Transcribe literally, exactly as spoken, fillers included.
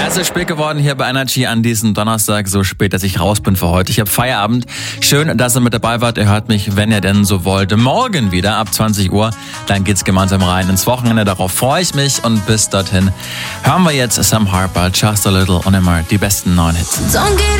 Ja, es ist spät geworden hier bei Energy an diesem Donnerstag, so spät, dass ich raus bin für heute. Ich habe Feierabend. Schön, dass ihr mit dabei wart. Ihr hört mich, wenn ihr denn so wollt, morgen wieder ab zwanzig Uhr. Dann geht's gemeinsam rein ins Wochenende. Darauf freue ich mich und bis dorthin hören wir jetzt Sam Harper, Just a Little und immer die besten neuen Hits.